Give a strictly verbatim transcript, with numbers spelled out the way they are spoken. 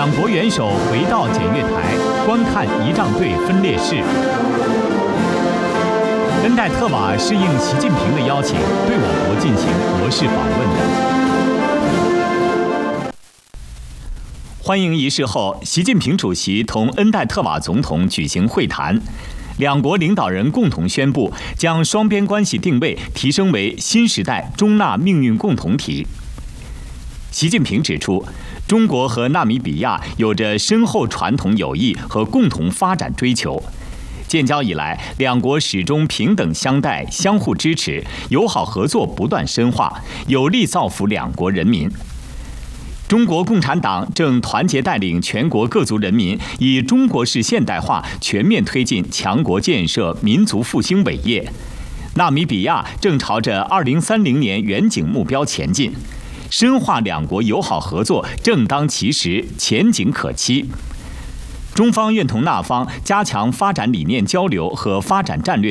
两国元首回到检阅台，观看仪仗队分列式。恩戴特瓦是应习近平的邀请，对我国进行国事访问的。欢迎仪式后，习近平主席同恩戴特瓦总统举行会谈。两国领导人共同宣布，将双边关系定位提升为新时代中纳命运共同体。习近平指出，中国和纳米比亚有着深厚传统友谊和共同发展追求。建交以来，两国始终平等相待、相互支持，友好合作不断深化，有力造福两国人民。中国共产党正团结带领全国各族人民，以中国式现代化全面推进强国建设、民族复兴伟业。纳米比亚正朝着二零三零年远景目标前进，深化两国友好合作正当其时，前景可期。中方愿同纳方加强发展理念交流和发展战略